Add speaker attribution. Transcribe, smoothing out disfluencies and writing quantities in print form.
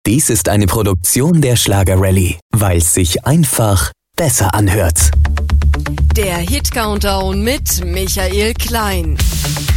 Speaker 1: Dies ist eine Produktion der Schlager-Rallye, weil es sich einfach besser anhört.
Speaker 2: Der Hit-Countdown mit Michael Klein.